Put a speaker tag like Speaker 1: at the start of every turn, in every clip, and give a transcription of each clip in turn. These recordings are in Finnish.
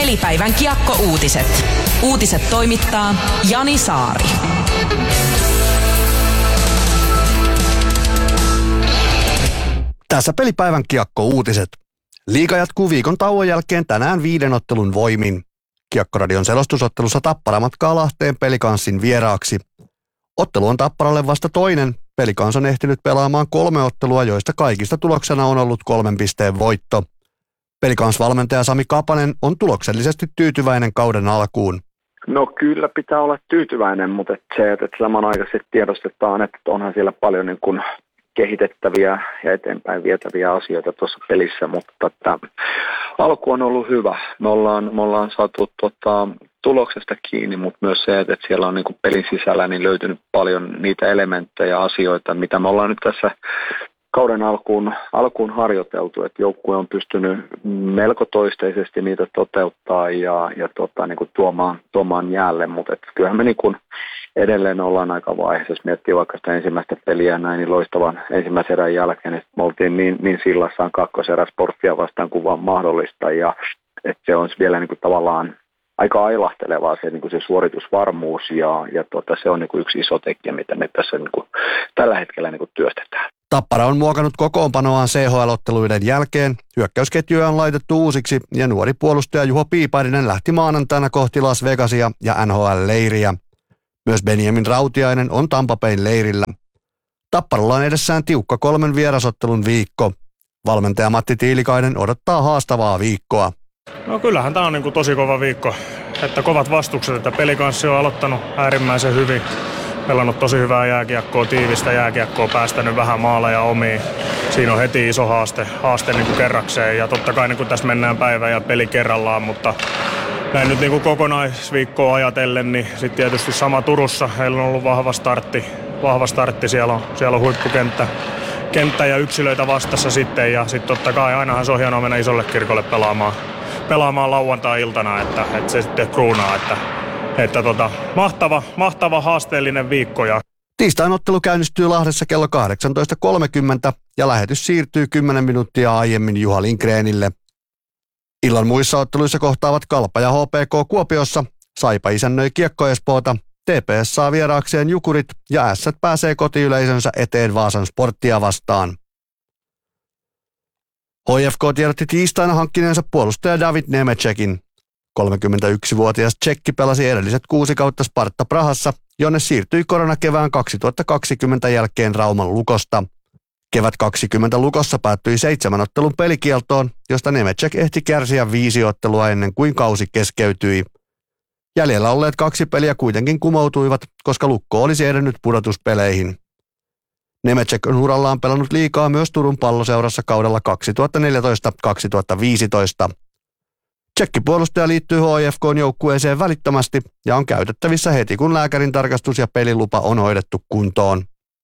Speaker 1: Pelipäivän kiekko-uutiset. Uutiset toimittaa Jani Saari.
Speaker 2: Tässä Pelipäivän kiekko-uutiset. Liiga jatkuu viikon tauon jälkeen tänään 5 ottelun voimin. Kiekkoradion selostusottelussa Tappara matkaa Lahteen Pelikanssin vieraaksi. Ottelu on Tapparalle vasta toinen. Pelikans on ehtinyt pelaamaan 3 ottelua, joista kaikista tuloksena on ollut 3 pisteen voitto. Pelikans-valmentaja Sami Kapanen on tuloksellisesti tyytyväinen kauden alkuun.
Speaker 3: No kyllä pitää olla tyytyväinen, mutta että samanaikaisesti tiedostetaan, että onhan siellä paljon niin kuin kehitettäviä ja eteenpäin vietäviä asioita tuossa pelissä, mutta alku on ollut hyvä. Me ollaan saatu tuloksesta kiinni, mutta myös se, että siellä on niin kuin pelin sisällä niin löytynyt paljon niitä elementtejä ja asioita, mitä me ollaan nyt tässä kauden alkuun harjoiteltu, että joukkue on pystynyt melko toisteisesti niitä toteuttaa ja niin kuin tuomaan jäälle, mutta kyllähän me niin kuin edelleen ollaan aika vaiheessa, jos miettii vaikka sitä ensimmäistä peliä näin, niin loistavan ensimmäisen erän jälkeen, että me oltiin niin sillassaan kakkoserä Sporttia vastaan kuin vaan mahdollista, ja että se on vielä niin kuin tavallaan aika ailahtelevaa se, niin kuin se suoritusvarmuus, ja se on niin kuin yksi iso tekijä, mitä me tässä niin kuin tällä hetkellä niin kuin työstetään.
Speaker 2: Tappara on muokannut kokoonpanoaan CHL-otteluiden jälkeen. Hyökkäysketjuja on laitettu uusiksi ja nuori puolustaja Juho Piiparinen lähti maanantaina kohti Las Vegasia ja NHL-leiriä. Myös Benjamin Rautiainen on Tampa Bayn leirillä. Tapparalla on edessään tiukka 3 vierasottelun viikko. Valmentaja Matti Tiilikainen odottaa haastavaa viikkoa.
Speaker 4: No kyllähän tämä on niin kuin tosi kova viikko. Että kovat vastukset, että Pelikanssi on aloittanut äärimmäisen hyvin. Pelannut tosi hyvää jääkiekkoa, tiivistä jääkiekkoa, päästänyt vähän maaleja omiin. Siinä on heti iso haaste niin kuin kerrakseen, ja totta kai niin kuin tässä mennään päivä ja peli kerrallaan, mutta näin nyt niin kuin kokonaisviikkoa ajatellen, niin sitten tietysti sama Turussa. Heillä on ollut vahva startti, siellä on huippukenttä ja yksilöitä vastassa sitten, ja sitten totta kai ainahan se on hienoa mennä isolle kirkolle pelaamaan lauantai-iltana, että se sitten kruunaa, että mahtava haasteellinen viikko.
Speaker 2: Tiistain ottelu käynnistyy Lahdessa kello 18.30 ja lähetys siirtyy 10 minuuttia aiemmin Juha Lindgrenille. Illan muissa otteluissa kohtaavat Kalpa ja HPK Kuopiossa, Saipa isännöi Kiekko Espoota, TPS saa vieraakseen Jukurit ja Ässät pääsee kotiyleisönsä eteen Vaasan Sporttia vastaan. HFK tiedotti tiistaina hankkineensa puolustaja David Nemecekin. 31-vuotias tsekki pelasi edelliset 6 kautta Sparta Prahassa, jonne siirtyi koronakevään 2020 jälkeen Rauman Lukosta. Kevät 20 Lukossa päättyi 7 ottelun pelikieltoon, josta Nemecek ehti kärsiä 5 ottelua ennen kuin kausi keskeytyi. Jäljellä olleet 2 peliä kuitenkin kumoutuivat, koska Lukko olisi edennyt pudotuspeleihin. Nemecek on urallaan pelannut liikaa myös Turun Palloseurassa kaudella 2014-2015. Tsekkipuolustaja liittyy HFK:n joukkueeseen välittömästi ja on käytettävissä heti, kun lääkärin tarkastus ja pelilupa on hoidettu kuntoon.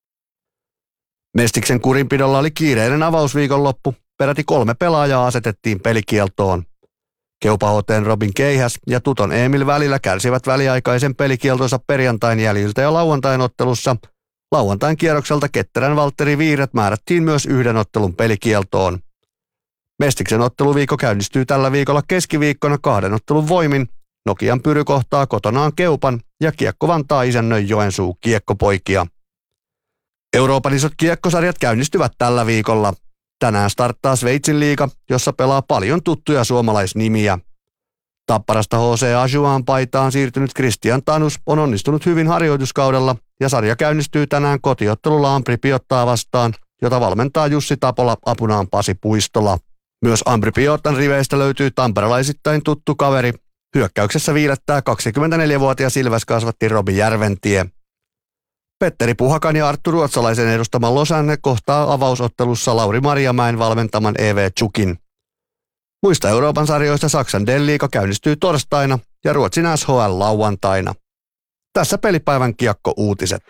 Speaker 2: Mestiksen kurinpidolla oli kiireinen avausviikonloppu. Peräti 3 pelaajaa asetettiin pelikieltoon. Keupa HT:n Robin Keihäs ja Tuton Emil välillä kärsivät väliaikaisen pelikieltonsa perjantain jäljiltä ja lauantain ottelussa. Lauantain kierrokselta ketterän Valtteri Viiret määrättiin myös 1 ottelun pelikieltoon. Mestiksen otteluviikko käynnistyy tällä viikolla keskiviikkona 2 ottelun voimin. Nokian Pyry kohtaa kotonaan Keupan ja Kiekko Vantaa isännöi Joensuu Kiekkopoikia. Euroopan isot kiekkosarjat käynnistyvät tällä viikolla. Tänään starttaa Sveitsin liiga, jossa pelaa paljon tuttuja suomalaisnimiä. Tapparasta HC Ajuan paitaan siirtynyt Christian Tanus on onnistunut hyvin harjoituskaudella ja sarja käynnistyy tänään kotiottelulla Ambri Piottaa vastaan, jota valmentaa Jussi Tapola apunaan Pasi Puistola. Myös Ambri Piottan riveistä löytyy tamperelaisittain tuttu kaveri. Hyökkäyksessä viilettää 24-vuotias Ilves-kasvatti Robi Järventie. Petteri Puhakan ja Arttu Ruotsalaisen edustama Losanne kohtaa avausottelussa Lauri Marjamäen valmentaman EV Chukin. Muista Euroopan sarjoista Saksan D-liiga käynnistyy torstaina ja Ruotsin SHL lauantaina. Tässä Pelipäivän kiekko-uutiset.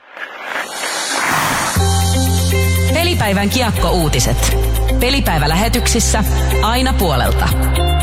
Speaker 1: Pelipäivän kiekko-uutiset. Pelipäivälähetyksissä aina puolelta.